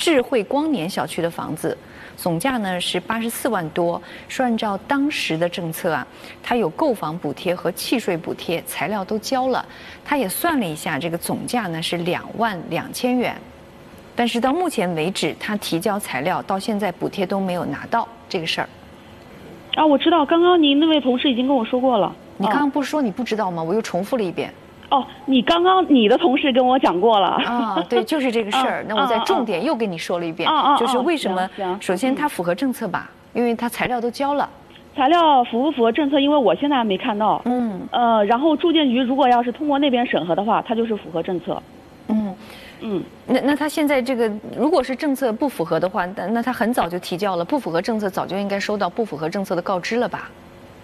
智慧光年小区的房子，总价呢是84万多。说按照当时的政策啊，它有购房补贴和契税补贴，材料都交了。他也算了一下，这个总价呢是22000元。但是到目前为止，他提交材料到现在补贴都没有拿到这个事儿。 啊，我知道，刚刚您那位同事已经跟我说过了。 你刚刚不是说你不知道吗？我又重复了一遍。 哦，你刚刚你的同事跟我讲过了。 啊，对，就是这个事儿。那我再重点又跟你说了一遍，就是为什么？首先它符合政策吧，因为它材料都交了。 材料符不符合政策？因为我现在还没看到。然后住建局如果要是通过那边审核的话，它就是符合政策。 那他现在这个如果是政策不符合的话，那他很早就提交了，不符合政策早就应该收到不符合政策的告知了吧？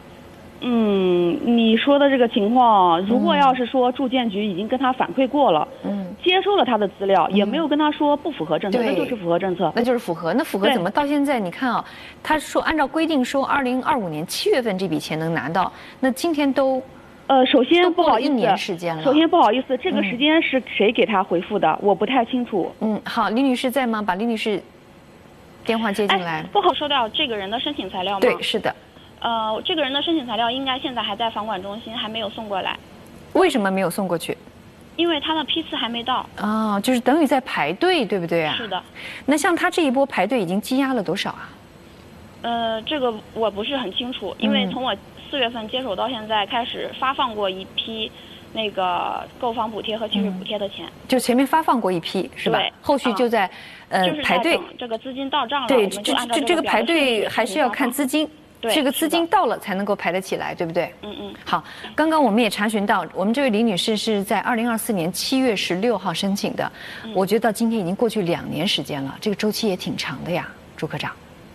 你说的这个情况，如果要是说住建局已经跟他反馈过了，接收了他的资料，也没有跟他说不符合政策，那就是符合政策， 那就是符合。那符合怎么到现在？你看啊，他说按照规定说2025年7月份这笔钱能拿到，那今天都首先不好意思， 1年时间了。 首先不好意思，这个时间是谁给他回复的？我不太清楚。 好，李女士在吗？把李女士电话接进来。 不好收到这个人的申请材料吗？ 对，是的。 这个人的申请材料应该现在还在房管中心，还没有送过来。 为什么没有送过去？ 因为他的批次还没到。 哦，就是等于在排队，对不对啊？ 是的。 那像他这一波排队已经积压了多少啊？ 这个我不是很清楚，因为从我4月份接手到现在，开始发放过一批那个购房补贴和契税补贴的钱。 就前面发放过一批是吧？ 对。 后续就在排队。 这个资金到账了， 对， 我们就按照这个排队还是要看资金。这个资金到了才能够排得起来，对不对？好，刚刚我们也查询到，我们这位李女士是在2024年7月16号申请的，我觉得到今天已经过去2年时间了，这个周期也挺长的呀，朱科长。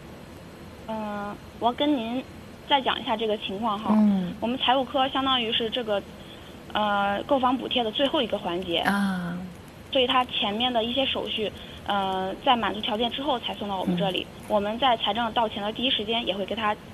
我跟您再讲一下这个情况哈。我们财务科相当于是这个购房补贴的最后一个环节啊，所以它前面的一些手续。在满足条件之后才送到我们这里。我们在财政到钱的第一时间也会给他